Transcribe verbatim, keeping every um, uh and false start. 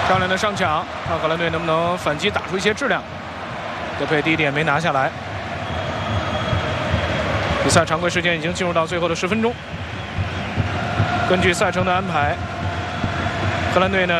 漂亮的上抢，看荷兰队能不能反击打出一些质量。德佩第一点没拿下来。比赛常规时间已经进入到最后的十分钟。根据赛程的安排，荷兰队呢。